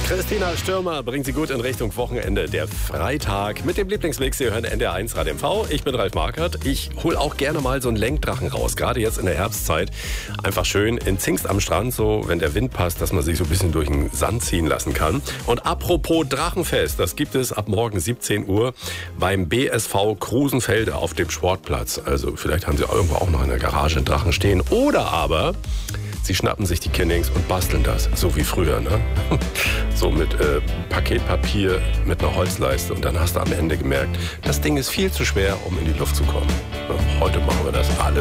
Christina Stürmer bringt Sie gut in Richtung Wochenende. Der Freitag mit dem Lieblingsmix. Sie hören NDR1 Radio MV. Ich bin Ralf Markert. Ich hole auch gerne mal so einen Lenkdrachen raus. Gerade jetzt in der Herbstzeit. Einfach schön in Zingst am Strand, so wenn der Wind passt, dass man sich so ein bisschen durch den Sand ziehen lassen kann. Und apropos Drachenfest, das gibt es ab morgen 17 Uhr beim BSV Krusenfelde auf dem Sportplatz. Also vielleicht haben Sie irgendwo auch noch in der Garage einen Drachen stehen. Oder aber Sie schnappen sich die Kinnings und basteln das, so wie früher, ne? So mit Paketpapier mit einer Holzleiste. Und dann hast du am Ende gemerkt, das Ding ist viel zu schwer, um in die Luft zu kommen. Heute machen wir das alles.